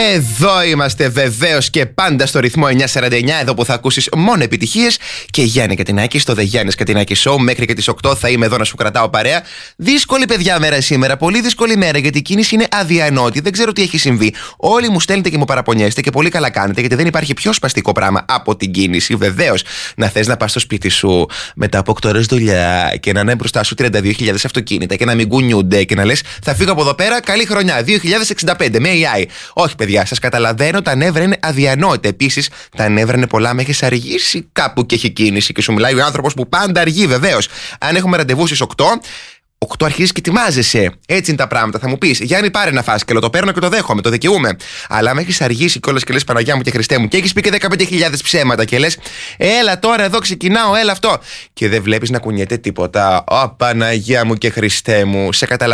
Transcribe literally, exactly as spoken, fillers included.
Εδώ είμαστε βεβαίως και πάντα στο ρυθμό εννιά σαράντα εννιά, εδώ που θα ακούσεις μόνο επιτυχίες. Και Γιάννη Κατινάκη στο The Γιάννης Κατινάκη Show. Μέχρι και τις οκτώ θα είμαι εδώ να σου κρατάω παρέα. Δύσκολη παιδιά μέρα σήμερα, πολύ δύσκολη μέρα, γιατί η κίνηση είναι αδιανόητη. Δεν ξέρω τι έχει συμβεί. Όλοι μου στέλνετε και μου παραπονιέστε και πολύ καλά κάνετε, γιατί δεν υπάρχει πιο σπαστικό πράγμα από την κίνηση. Βεβαίως, να θες να πας στο σπίτι σου μετά από οκτώ ώρες δουλειά και να είναι μπροστά σου τριάντα δύο χιλιάδες αυτοκίνητα και να μην κουνιούνται και να λες θα φύγω από εδώ πέρα, καλή χρονιά, δύο χιλιάδες εξήντα πέντε με έι άι. Όχι, παιδιά, σας καταλαβαίνω, τα νεύρα είναι αδιανόητα. Επίσης, τα νεύρα είναι πολλά, με έχεις αργήσει κάπου και έχει κίνηση και σου μιλάει ο άνθρωπος που πάντα αργεί, βεβαίως. Αν έχουμε ραντεβού στις οκτώ, οκτώ αρχίζεις και ετοιμάζεσαι. Έτσι είναι τα πράγματα. Θα μου πεις, Γιάννη, πάρε ένα φάσκελο. Το παίρνω και το δέχομαι, το δικαιούμαι. Αλλά αν έχεις αργήσει κιόλας και λες Παναγιά μου και Χριστέ μου και έχεις πει και δεκαπέντε χιλιάδες ψέματα και λες έλα τώρα εδώ ξεκινάω, έλα αυτό. Και δεν βλέπεις να κουνιέται τίποτα. Ω Παναγιά μου και Χριστέ μου, σε καταλαβαίνω.